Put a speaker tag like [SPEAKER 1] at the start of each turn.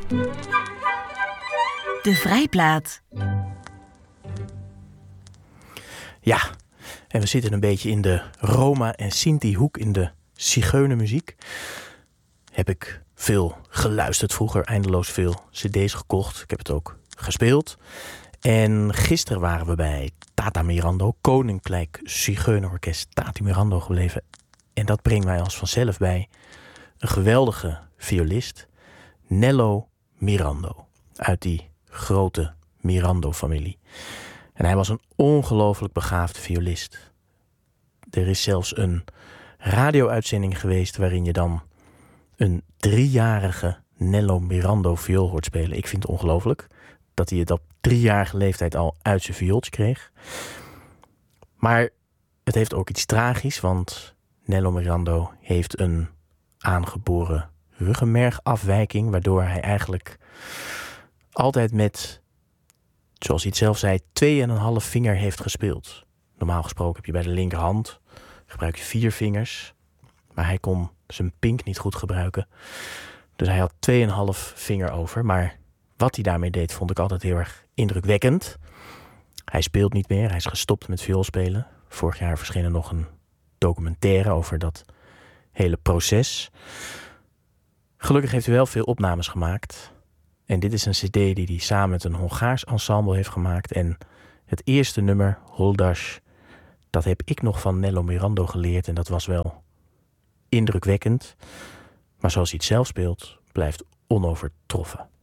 [SPEAKER 1] De Vrijplaat.
[SPEAKER 2] Ja, en we zitten een beetje in de Roma en Sinti hoek in de zigeunermuziek. Heb ik veel geluisterd vroeger, eindeloos veel cd's gekocht. Ik heb het ook gespeeld. En gisteren waren we bij Tata Mirando, Koninklijk Zigeunerorkest Tata Mirando gebleven. En dat brengt mij als vanzelf bij een geweldige violist, Nello Mirando, uit die grote Mirando-familie. En hij was een ongelooflijk begaafde violist. Er is zelfs een radio-uitzending geweest waarin je dan een 3-jarige Nello Mirando viool hoort spelen. Ik vind het ongelooflijk dat hij het op 3-jarige leeftijd al uit zijn viooltje kreeg. Maar het heeft ook iets tragisch, want Nello Mirando heeft een aangeboren ruggenmergafwijking, waardoor hij eigenlijk altijd met, zoals hij het zelf zei, 2,5 vinger heeft gespeeld. Normaal gesproken heb je bij de linkerhand, gebruik je 4 vingers. Maar hij kon zijn pink niet goed gebruiken. Dus hij had 2,5 vinger over. Maar wat hij daarmee deed, vond ik altijd heel erg indrukwekkend. Hij speelt niet meer, hij is gestopt met vioolspelen. Vorig jaar verscheen er nog een documentaire over dat hele proces. Gelukkig heeft hij wel veel opnames gemaakt. En dit is een cd die hij samen met een Hongaars ensemble heeft gemaakt. En het eerste nummer, Holdas, dat heb ik nog van Nello Mirando geleerd. En dat was wel indrukwekkend. Maar zoals hij het zelf speelt, blijft onovertroffen.